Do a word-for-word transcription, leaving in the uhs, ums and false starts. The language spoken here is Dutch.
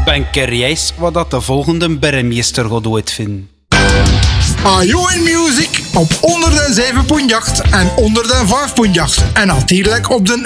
Ben curieus wat dat de volgende burgemeester gaat uitvinden. Are you in music op honderdzeven komma acht en honderdvijf komma acht en natuurlijk op de